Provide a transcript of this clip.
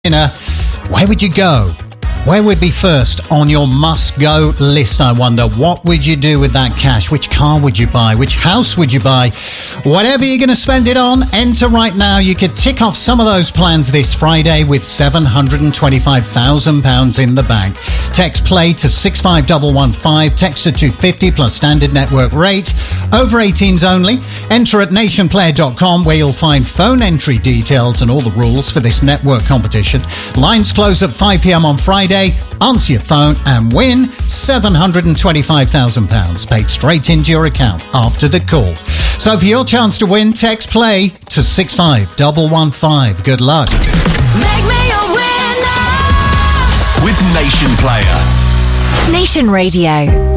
Where would you go? Where would be first on your must-go list, I wonder? What would you do with that cash? Which car would you buy? Which house would you buy? Whatever you're going to spend it on, enter right now. You could tick off some of those plans this Friday with £725,000 in the bank. Text play to 65115. Text to 250 plus standard network rate. Over 18s only. Enter at nationplayer.com where you'll find phone entry details and all the rules for this network competition. Lines close at 5 p.m. on Friday. Answer your phone and win £725,000 paid straight into your account after the call. So for your chance to win, text play to 65115. Good luck. Make me a winner with Nation Player. Nation Radio.